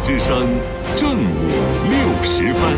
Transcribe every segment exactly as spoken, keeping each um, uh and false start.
之声正午六时分。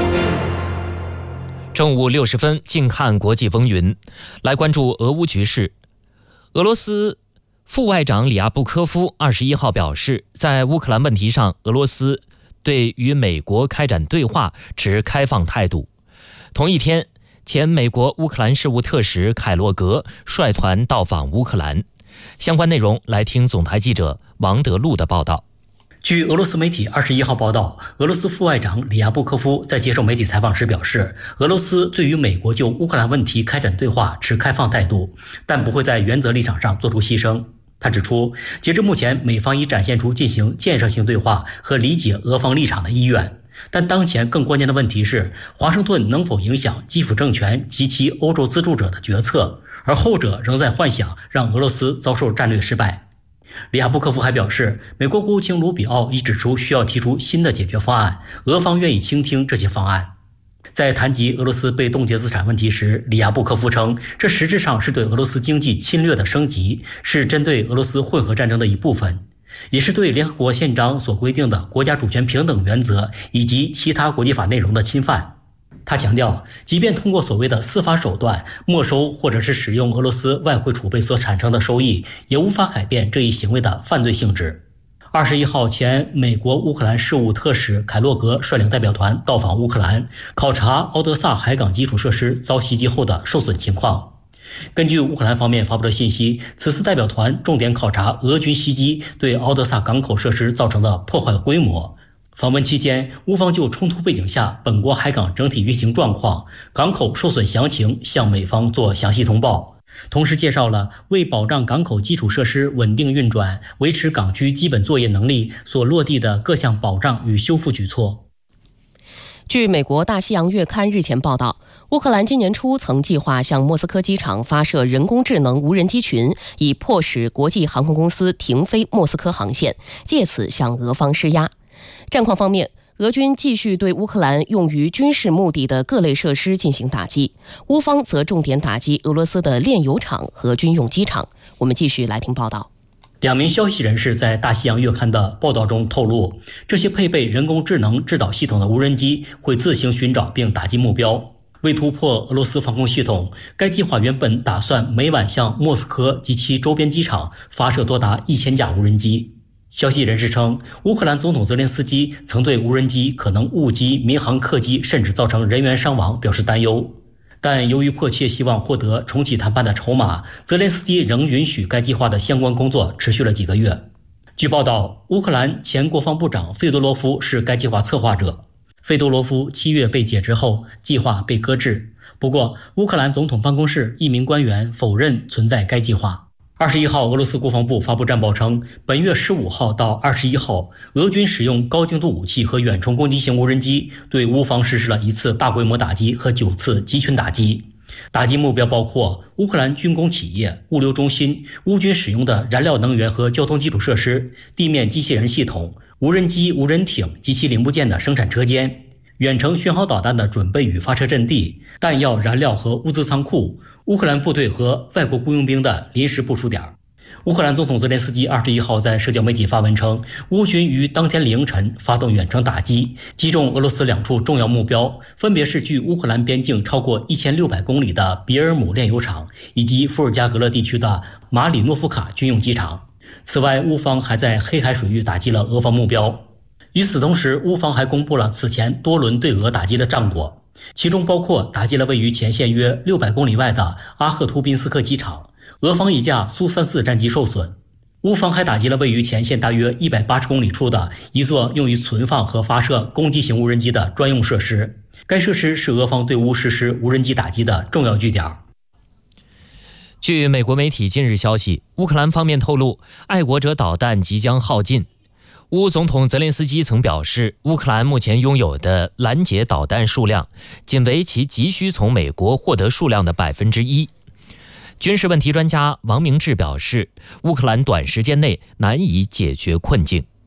正午六十分，静看国际风云，来关注俄乌局势。俄罗斯副外长里亚布科夫二十一号表示，在乌克兰问题上，俄罗斯对与美国开展对话持开放态度。同一天，前美国乌克兰事务特使凯洛格率团到访乌克兰。相关内容来听总台记者王德禄的报道。 据俄罗斯媒体二十一号报道，俄罗斯副外长里亚布科夫在接受媒体采访时表示，俄罗斯对于美国就乌克兰问题开展对话持开放态度，但不会在原则立场上做出牺牲。他指出，截至目前，美方已展现出进行建设性对话和理解俄方立场的意愿，但当前更关键的问题是，华盛顿能否影响基辅政权及其欧洲资助者的决策，而后者仍在幻想让俄罗斯遭受战略失败。里亚布科夫还表示，美国国务卿卢比奥已指出需要提出新的解决方案，俄方愿意倾听这些方案。在谈及俄罗斯被冻结资产问题时，里亚布科夫称，这实质上是对俄罗斯经济侵略的升级，是针对俄罗斯混合战争的一部分，也是对联合国宪章所规定的国家主权平等原则以及其他国际法内容的侵犯。他强调，即便通过所谓的司法手段没收或者是使用俄罗斯外汇储备所产生的收益，也无法改变这一行为的犯罪性质。二十一号，前美国乌克兰事务特使凯洛格率领代表团到访乌克兰，考察敖德萨海港基础设施遭袭击后的受损情况。根据乌克兰方面发布的信息，此次代表团重点考察俄军袭击对敖德萨港口设施造成的破坏规模。访问期间，乌方就冲突背景下本国海港整体运行状况、港口受损详情向美方做详细通报，同时介绍了为保障港口基础设施稳定运转、维持港区基本作业能力所落地的各项保障与修复举措。 据美国《大西洋月刊》日前报道，乌克兰今年初曾计划向莫斯科机场发射人工智能无人机群，以迫使国际航空公司停飞莫斯科航线，借此向俄方施压。战况方面，俄军继续对乌克兰用于军事目的的各类设施进行打击，乌方则重点打击俄罗斯的炼油厂和军用机场。我们继续来听报道。 两名消息人士在《大西洋月刊》的报道中透露，这些配备人工智能制导系统的无人机会自行寻找并打击目标。为突破俄罗斯防空系统，该计划原本打算每晚向莫斯科及其周边机场发射多达一千架无人机。消息人士称，乌克兰总统泽连斯基曾对无人机可能误击民航客机甚至造成人员伤亡表示担忧，但由于迫切希望获得重启谈判的筹码，泽连斯基仍允许该计划的相关工作持续了几个月。据报道，乌克兰前国防部长费多罗夫是该计划策划者。费多罗夫七月被解职后，计划被搁置。不过，乌克兰总统办公室一名官员否认存在该计划。二十一号，俄罗斯国防部发布战报称，本月十五号到二十一号，俄军使用高精度武器和远程攻击型无人机对乌方实施了一次大规模打击和九次集群打击。打击目标包括乌克兰军工企业、物流中心、乌军使用的燃料能源和交通基础设施、地面机器人系统、无人机、无人艇及其零部件的生产车间、远程巡航导弹的准备与发射阵地、弹药、燃料和物资仓库、乌克兰部队和外国雇佣兵的临时部署点。乌克兰总统泽连斯基二十一号在社交媒体发文称，乌军于当天凌晨发动远程打击，击中俄罗斯两处重要目标，分别是距乌克兰边境超过一千六百公里的比尔姆炼油厂以及伏尔加格勒地区的马里诺夫卡军用机场。此外，乌方还在黑海水域打击了俄方目标。与此同时，乌方还公布了此前多轮对俄打击的战果，其中包括打击了位于前线约六百公里外的阿赫图宾斯克机场，俄方一架苏三四战机受损。乌方还打击了位于前线大约一百八十公里处的一座用于存放和发射攻击型无人机的专用设施，该设施是俄方对乌实施无人机打击的重要据点。 据美国媒体近日消息，乌克兰方面透露，爱国者导弹即将耗尽。乌总统泽连斯基曾表示，乌克兰目前拥有的拦截导弹数量仅为其急需从美国获得数量的百分之一。军事问题专家王明志表示，乌克兰短时间内难以解决困境。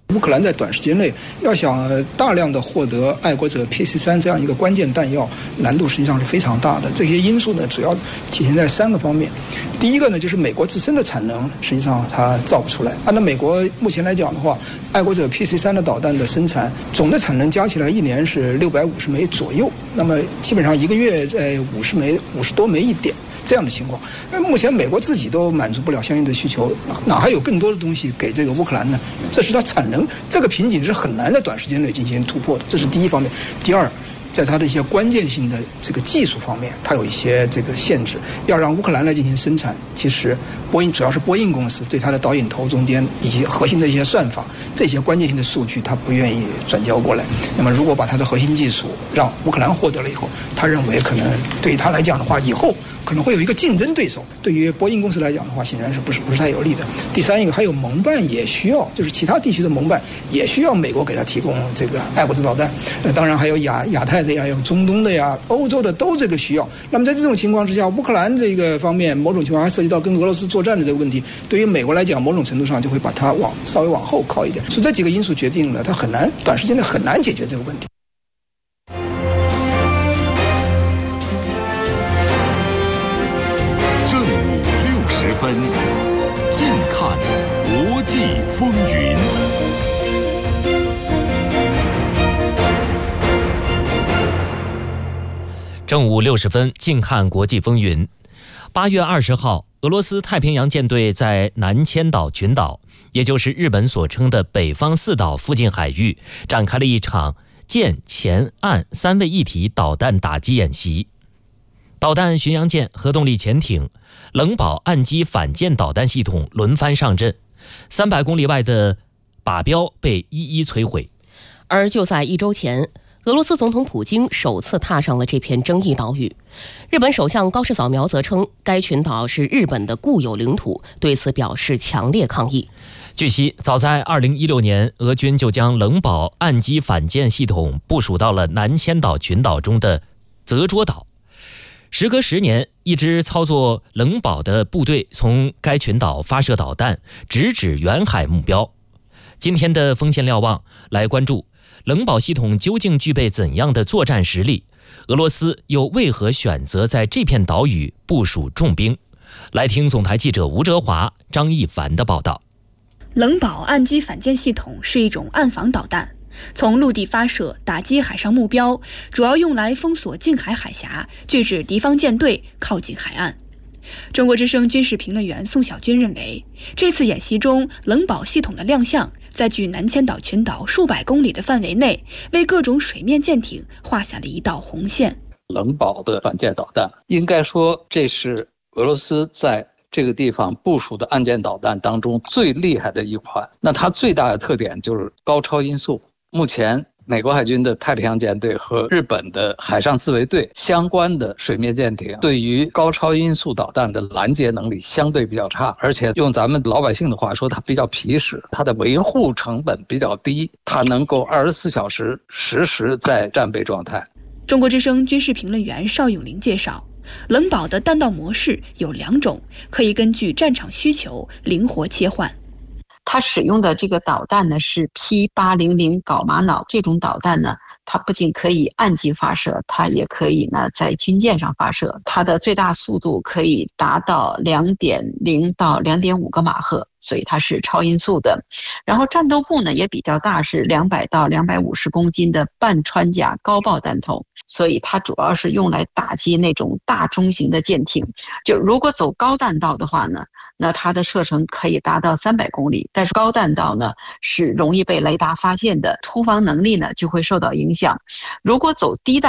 乌克兰在短时间内要想大量的获得爱国者 P 十三这样一个关键弹药，难度实际上是非常大的。这些因素呢，主要体现在三个方面。第一个呢，就是美国自身的产能实际上它造不出来。按照美国目前来讲的话，爱国者 P 十三的导弹的生产总的产能加起来一年是六百五十枚左右，那么基本上一个月在五十枚、五十多枚一点。这样的情况，那目前美国自己都满足不了相应的需求，哪还有更多的东西给这个乌克兰呢？这是它产能这个瓶颈是很难在短时间内进行突破的，这是第一方面。第二，在它的一些关键性的这个技术方面，它有一些这个限制，要让乌克兰来进行生产，其实波音主要是波音公司对它的导引头中间以及核心的一些算法，这些关键性的数据，它不愿意转交过来。那么，如果把它的核心技术让乌克兰获得了以后，他认为可能对他来讲的话，以后可能会有一个竞争对手。对于波音公司来讲的话，显然是不是不是太有利的。第三一个，还有盟伴也需要，就是其他地区的盟伴也需要美国给他提供这个爱国者导弹。那当然还有亚亚太的呀，有中东的呀，欧洲的都这个需要。那么在这种情况之下，乌克兰这个方面某种情况还涉及到跟俄罗斯作战的这个问题，对于美国来讲，某种程度上就会把它往稍微往后靠一点。所以这几个因素决定了它很难短时间内很难解决这个问题。 正午六十分，近看国际风云。 正午六十分，近看国际风云。八月二十号，俄罗斯太平洋舰队在南千岛群岛，也就是日本所称的北方四岛附近海域，展开了一场舰前岸三位一体导弹打击演习。导弹巡洋舰、核动力潜艇、冷堡岸基反舰导弹系统轮番上阵，三百公里外的靶标被一一摧毁。 而就在一周前，俄罗斯总统普京首次踏上了这片争议岛屿。日本首相高市早苗则称，该群岛是日本的固有领土，对此表示强烈抗议。 据悉，早在二零一六年，俄军就将冷堡岸基反舰系统部署到了南千岛群岛中的泽捉岛。时隔十年，一支操作冷堡的部队从该群岛发射导弹，直指远海目标。今天的锋线瞭望来关注冷堡系统究竟具备怎样的作战实力？俄罗斯又为何选择在这片岛屿部署重兵？来听总台记者吴哲华、张一凡的报道。 冷堡岸基反舰系统是一种岸防导弹，从陆地发射，打击海上目标，主要用来封锁近海海峡，拒止敌方舰队靠近海岸。中国之声军事评论员宋小军认为，这次演习中冷堡系统的亮相，在距南千岛群岛数百公里的范围内，为各种水面舰艇画下了一道红线。 冷堡的反舰导弹，应该说这是俄罗斯在这个地方部署的岸舰导弹当中最厉害的一款。那它最大的特点就是高超音速。目前美国海军的太平洋舰队和日本的海上自卫队相关的水面舰艇对于高超音速导弹的拦截能力相对比较差，而且用咱们老百姓的话说，它比较皮实，它的维护成本比较低，它能够二十四小时实时在战备状态。 中国之声军事评论员邵永林介绍，冷堡的弹道模式有两种，可以根据战场需求灵活切换。 它使用的这个导弹呢是 P 八零零 镐玛瑙，这种导弹呢，它不仅可以岸基发射，它也可以呢在军舰上发射。它的最大速度可以达到 两点零 到 两点五 个马赫，所以它是超音速的。然后战斗部呢也比较大，是两百到两百五十公斤的半穿甲高爆弹头，所以它主要是用来打击那种大中型的舰艇。就如果走高弹道的话呢，那它的射程可以达到三百公里，但是高弹道呢是容易被雷达发现的，突防能力呢就会受到影响。如果走低弹